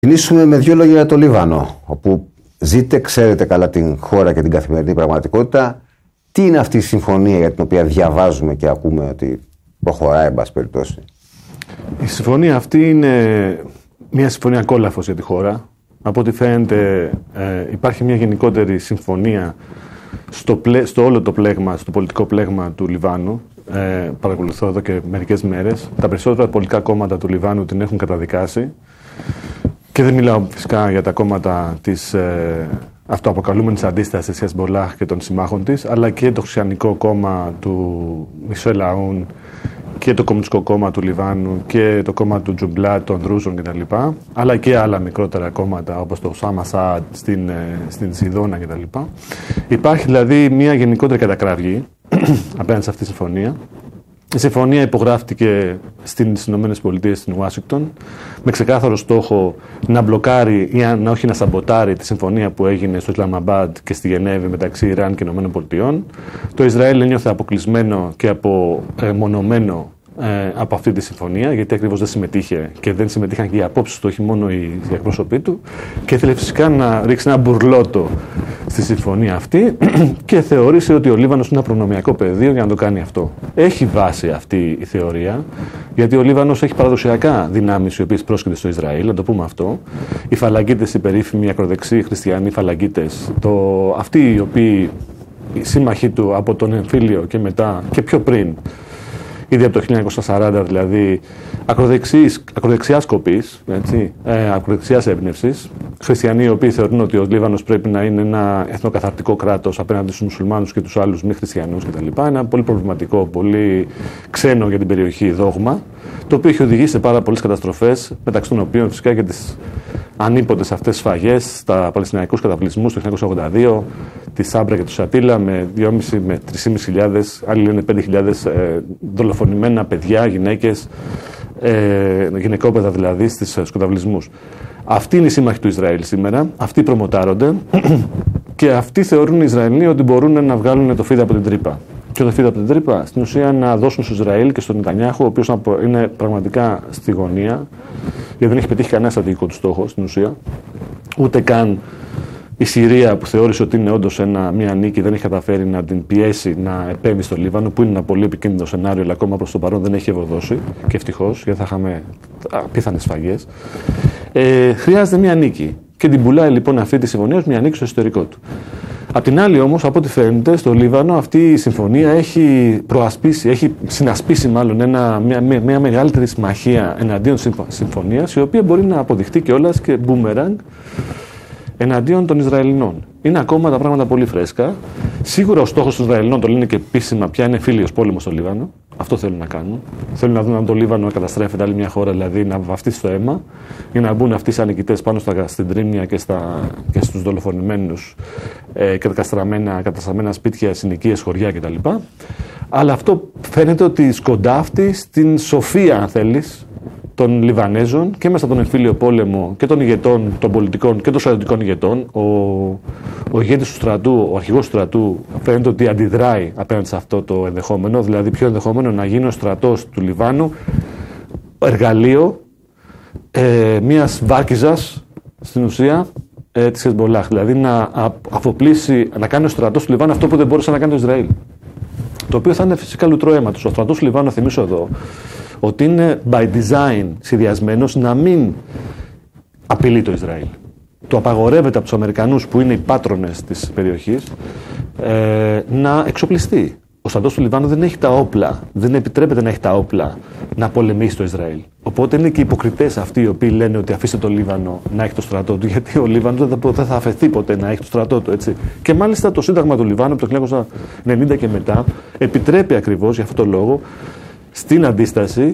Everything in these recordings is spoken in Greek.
Ξεκινήσουμε με δύο λόγια για το Λίβανο, όπου ζείτε, ξέρετε καλά την χώρα και την καθημερινή πραγματικότητα. Τι είναι αυτή η συμφωνία για την οποία διαβάζουμε και ακούμε ότι προχωράει, εν πάση περιπτώσει? Η συμφωνία αυτή είναι μια συμφωνία κόλαφος για τη χώρα. Από ό,τι φαίνεται υπάρχει μια γενικότερη συμφωνία στο όλο το πλέγμα, στο πολιτικό πλέγμα του Λιβάνου. Παρακολουθώ εδώ και μερικές μέρες. Τα περισσότερα πολιτικά κόμματα του Λιβάνου την έχουν καταδικάσει. Και δεν μιλάω φυσικά για τα κόμματα της αυτοαποκαλούμενης αντίστασης της Χεσμολάχ και των συμμάχων της, αλλά και το χριστιανικό κόμμα του Μισελ Αούν και το Κομμουνιστικό Κόμμα του Λιβάνου και το κόμμα του Τζουμπλάτ των Δρούζων κτλ. Αλλά και άλλα μικρότερα κόμματα όπως το Οσάμα Σαάντ στην Σιδώνα κτλ. Υπάρχει δηλαδή μια γενικότερη κατακραυγή απέναντι σε αυτή τη συμφωνία. Η συμφωνία υπογράφτηκε στις ΗΠΑ, στην Ουάσιγκτον, με ξεκάθαρο στόχο να μπλοκάρει ή όχι να σαμποτάρει τη συμφωνία που έγινε στο Ισλαμαμπάντ και στη Γενέβη μεταξύ Ιράν και ΗΠΑ. Το Ισραήλ ένιωθε αποκλεισμένο και απομονωμένο από αυτή τη συμφωνία, γιατί ακριβώς δεν συμμετείχε και δεν συμμετείχαν και οι απόψεις του, όχι μόνο οι εκπρόσωποι του, και ήθελε φυσικά να ρίξει ένα μπουρλότο στη συμφωνία αυτή και θεώρησε ότι ο Λίβανος είναι ένα προνομιακό πεδίο για να το κάνει αυτό. Έχει βάση αυτή η θεωρία, γιατί ο Λίβανος έχει παραδοσιακά δυνάμεις οι οποίες πρόσκειται στο Ισραήλ, να το πούμε αυτό. Οι φαλαγκίτες, οι περίφημοι ακροδεξιοί χριστιανοί φαλαγκίτες, αυτοί οι οποίοι οι σύμμαχοί του από τον εμφύλιο και μετά και πιο πριν, ήδη από το 1940 δηλαδή, ακροδεξιάς κοπής, ακροδεξιάς έμπνευσης, χριστιανοί οι οποίοι θεωρούν ότι ο Λίβανος πρέπει να είναι ένα εθνοκαθαρτικό κράτος απέναντι στους μουσουλμάνους και τους άλλους μη χριστιανούς κτλ. Ένα πολύ προβληματικό, πολύ ξένο για την περιοχή δόγμα, το οποίο έχει οδηγήσει σε πάρα πολλές καταστροφές, μεταξύ των οποίων φυσικά και τις ανίποτες αυτές σφαγές στα Παλαιστινιακούς καταβλισμούς το 1982, τη Σάμπρα και του Σατίλα με 2.500 με 3.500, άλλοι λένε 5.000 δολοφονημένα παιδιά, γυναίκες, γυναικόπαιδα δηλαδή στους καταβλισμούς. Αυτοί είναι οι σύμμαχοι του Ισραήλ σήμερα, αυτοί προμοτάρονται και αυτοί θεωρούν οι Ισραηλοί ότι μπορούν να βγάλουν το φίδι από την τρύπα. Και το φίδι από την τρύπα, στην ουσία να δώσουν στο Ισραήλ και στον Νετανιάχου, ο οποίος είναι πραγματικά στη γωνία, γιατί δεν έχει πετύχει κανένα στρατηγικό του στόχο στην ουσία, ούτε καν η Συρία που θεώρησε ότι είναι όντως μια νίκη, δεν έχει καταφέρει να την πιέσει να επέμβει στο Λίβανο, που είναι ένα πολύ επικίνδυνο σενάριο, αλλά ακόμα προς το παρόν δεν έχει ευωδώσει, και ευτυχώς, γιατί θα είχαμε απίθανες σφαγές. Χρειάζεται μια νίκη. Και την πουλάει λοιπόν αυτή τη συμφωνία ως μια νίκη στο εσωτερικό του. Απ' την άλλη όμως, από ό,τι φαίνεται, στο Λίβανο αυτή η συμφωνία έχει συνασπίσει μάλλον μια μεγαλύτερη συμμαχία εναντίον συμφωνίας, η οποία μπορεί να αποδειχτεί κιόλας και μπούμεραγκ εναντίον των Ισραηλινών. Είναι ακόμα τα πράγματα πολύ φρέσκα. Σίγουρα ο στόχος των Ισραηλινών, το λένε και επίσημα, πια είναι φίλιος πόλεμος στο Λίβανο. Αυτό θέλουν να κάνουν. Θέλουν να δουν αν το Λίβανο καταστρέφεται, άλλη μια χώρα δηλαδή, να βαφτίσει στο αίμα, για να μπουν αυτοί σαν νικητές πάνω στην τρίμνια και στους δολοφονημένους και καταστραμμένα σπίτια, συνοικίες, χωριά κτλ. Αλλά αυτό φαίνεται ότι σκοντάφτει στην σοφία, αν θέλεις, των Λιβανέζων και μέσα από τον εμφύλιο πόλεμο και των ηγετών, των πολιτικών και των στρατιωτικών ηγετών. Ο ηγέτης του στρατού, ο αρχηγός του στρατού, φαίνεται ότι αντιδράει απέναντι σε αυτό το ενδεχόμενο. Δηλαδή, ποιο ενδεχόμενο να γίνει ο στρατός του Λιβάνου εργαλείο μιας βάρκιζας στην ουσία της Χεσμολάχ. Δηλαδή, να κάνει ο στρατός του Λιβάνου αυτό που δεν μπορούσε να κάνει το Ισραήλ. Το οποίο θα είναι φυσικά λουτρό αίματος. Ο στρατός του Λιβάνου, θυμίσω εδώ, ότι είναι by design σχεδιασμένος να μην απειλεί το Ισραήλ. Το απαγορεύεται από τους Αμερικανούς, που είναι οι πάτρονες της περιοχής, να εξοπλιστεί. Ο στρατός του Λιβάνου δεν έχει τα όπλα, δεν επιτρέπεται να έχει τα όπλα να πολεμήσει το Ισραήλ. Οπότε είναι και οι υποκριτές αυτοί οι οποίοι λένε ότι αφήστε το Λίβανο να έχει το στρατό του, γιατί ο Λίβανος δεν θα αφαιθεί ποτέ να έχει το στρατό του. Έτσι. Και μάλιστα το Σύνταγμα του Λιβάνου από το 1990 και μετά επιτρέπει ακριβώς για αυτόν τον λόγο στην αντίσταση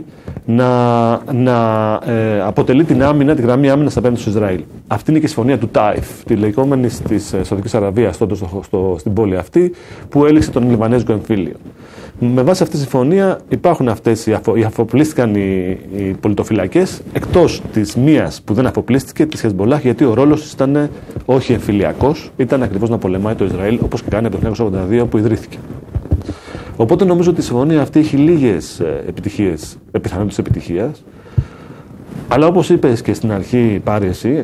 να αποτελεί την άμυνα, τη γραμμή άμυνας απέναντι στο Ισραήλ. Αυτή είναι και η συμφωνία του ΤΑΙΦ, τη λεγόμενη της Σαουδικής Αραβίας, τότε στην πόλη αυτή, που έληξε τον Λιβανέζικο εμφύλιο. Με βάση αυτή τη συμφωνία υπάρχουν αυτές, αφοπλίστηκαν οι πολιτοφυλακές, εκτός της μίας που δεν αφοπλίστηκε, της Χεσμολάχ, γιατί ο ρόλος της ήταν όχι εμφυλιακός, ήταν ακριβώς να πολεμάει το Ισραήλ, όπως και κάνει από το 1982 που ιδρύθηκε. Οπότε νομίζω ότι η συμφωνία αυτή έχει λίγες πιθανότητες επιτυχίας. Αλλά όπως είπες και στην αρχή, πάρει εσύ,